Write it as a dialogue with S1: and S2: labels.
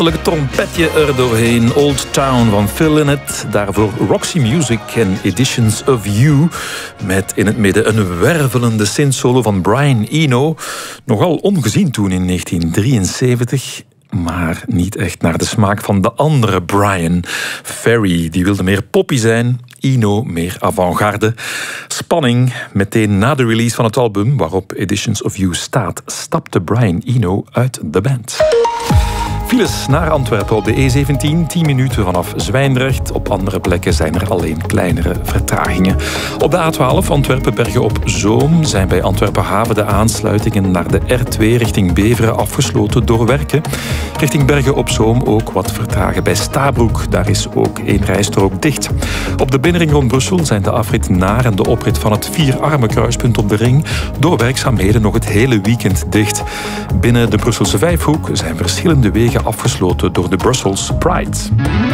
S1: Een trompetje er doorheen. Old Town van Phil Lynott. Daarvoor Roxy Music en Editions of You. Met in het midden een wervelende synth-solo van Brian Eno. Nogal ongezien toen in 1973. Maar niet echt naar de smaak van de andere Brian. Ferry, die wilde meer poppy zijn. Eno meer avant-garde. Spanning. Meteen na de release van het album, waarop Editions of You staat, stapte Brian Eno uit de band. Files naar Antwerpen op de E17, 10 minuten vanaf Zwijndrecht. Op andere plekken zijn er alleen kleinere vertragingen. Op de A12 Antwerpen-Bergen op Zoom zijn bij Antwerpen-Haven de aansluitingen naar de R2 richting Beveren afgesloten door werken. Richting Bergen op Zoom ook wat vertragen bij Stabroek. Daar is ook één rijstrook dicht. Op de binnenring rond Brussel zijn de afrit naar en de oprit van het Vierarmen-kruispunt op de ring door werkzaamheden nog het hele weekend dicht. Binnen de Brusselse Vijfhoek zijn verschillende wegen afgesloten door de Brussels Pride.